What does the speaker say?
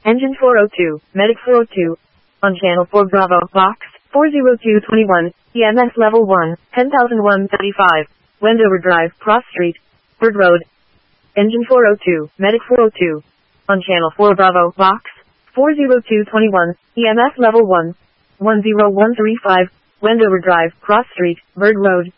Engine 402, Medic 402. On Channel 4 Bravo, Box 40221, EMS Level 1, 10,135. Wendover Drive, Cross Street, Bird Road. Engine 402, Medic 402. On Channel 4 Bravo, Box 40221, EMS Level 1, 10135. Wendover Drive, Cross Street, Bird Road.